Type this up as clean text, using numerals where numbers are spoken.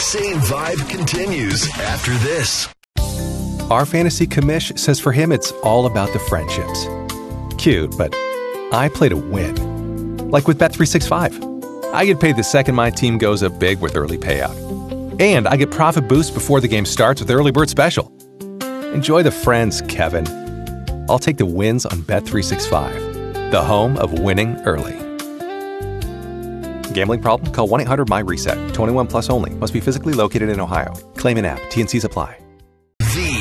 Same vibe continues after this. Our fantasy commish says for him it's all about the friendships. Cute, but I play to win. Like with Bet365. I get paid the second my team goes up big with early payout. And I get profit boost before the game starts with Early Bird Special. Enjoy the friends, Kevin. I'll take the wins on Bet365, the home of winning early. Gambling problem? Call 1-800-MY-RESET. 21 plus only. Must be physically located in Ohio. Claim in app. T&Cs apply.